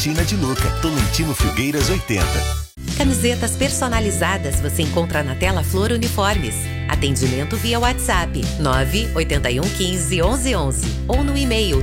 Cantina de Luca, Tolentino Filgueiras 80. Camisetas personalizadas você encontra na Tela Flor Uniformes. Atendimento via WhatsApp 981 15 11 11 ou no e-mail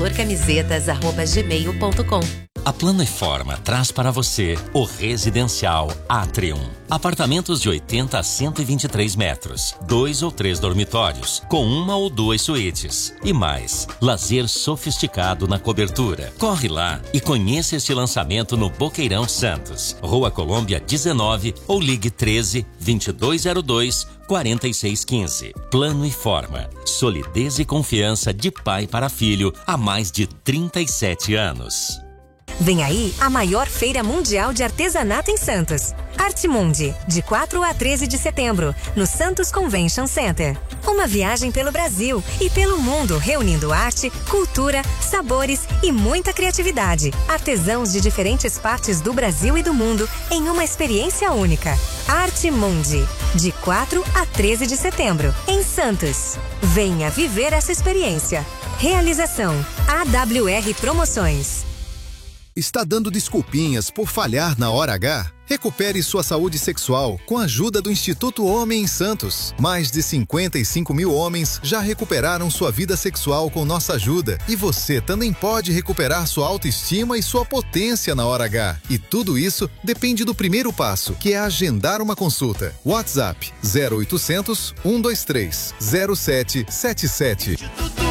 telaflorcamisetas@gmail.com. A Plano e Forma traz para você o Residencial Atrium. Apartamentos de 80 a 123 metros, 2 ou 3 dormitórios, com 1 ou 2 suítes. E mais, lazer sofisticado na cobertura. Corre lá e conheça este lançamento no Boqueirão Santos, Rua Colômbia 19 ou ligue 13 2202 4615. Plano e Forma. Solidez e confiança de pai para filho há mais de 37 anos. Vem aí a maior feira mundial de artesanato em Santos. Artmundi, de 4 a 13 de setembro, no Santos Convention Center. Uma viagem pelo Brasil e pelo mundo, reunindo arte, cultura, sabores e muita criatividade. Artesãos de diferentes partes do Brasil e do mundo em uma experiência única. Artmundi, de 4 a 13 de setembro, em Santos. Venha viver essa experiência. Realização: AWR Promoções. Está dando desculpinhas por falhar na hora H? Recupere sua saúde sexual com a ajuda do Instituto Homem em Santos. Mais de 55 mil homens já recuperaram sua vida sexual com nossa ajuda. E você também pode recuperar sua autoestima e sua potência na hora H. E tudo isso depende do primeiro passo, que é agendar uma consulta. WhatsApp 0800 123 0777. Instituto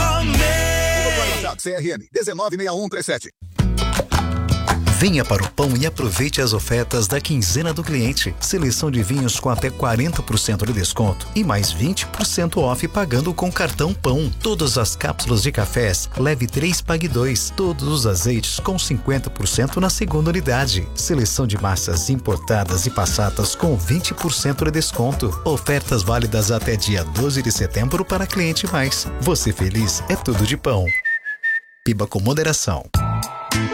Homem. CRM 196137. Venha para o Pão e aproveite as ofertas da quinzena do cliente. Seleção de vinhos com até 40% de desconto e mais 20% off pagando com cartão Pão. Todas as cápsulas de cafés, leve 3, pague 2. Todos os azeites com 50% na segunda unidade. Seleção de massas importadas e passatas com 20% de desconto. Ofertas válidas até dia 12 de setembro para cliente mais. Você feliz é tudo de Pão. Beba com moderação.